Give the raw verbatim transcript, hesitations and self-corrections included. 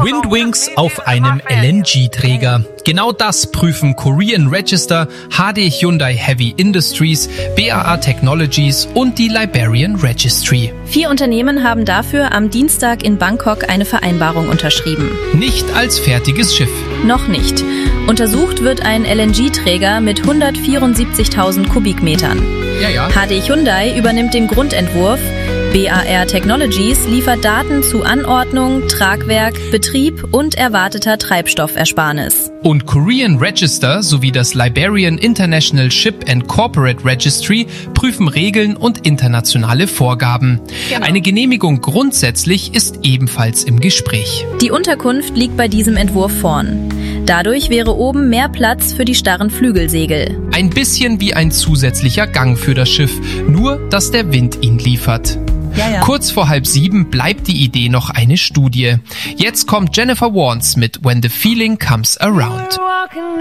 Windwings auf einem L N G-Träger. Genau das prüfen Korean Register, H D Hyundai Heavy Industries, B A A Technologies und die Liberian Registry. Vier Unternehmen haben dafür am Dienstag in Bangkok eine Vereinbarung unterschrieben. Nicht als fertiges Schiff. Noch nicht. Untersucht wird ein L N G-Träger mit hundertvierundsiebzigtausend Kubikmetern. Ja, ja. H D Hyundai übernimmt den Grundentwurf. B A R Technologies liefert Daten zu Anordnung, Tragwerk, Betrieb und erwarteter Treibstoffersparnis. Und Korean Register sowie das Liberian International Ship and Corporate Registry prüfen Regeln und internationale Vorgaben. Genau. Eine Genehmigung grundsätzlich ist ebenfalls im Gespräch. Die Unterkunft liegt bei diesem Entwurf vorn. Dadurch wäre oben mehr Platz für die starren Flügelsegel. Ein bisschen wie ein zusätzlicher Gang für das Schiff, nur dass der Wind ihn liefert. Ja, ja. Kurz vor halb sieben bleibt die Idee noch eine Studie. Jetzt kommt Jennifer Warnes mit When the Feeling Comes Around.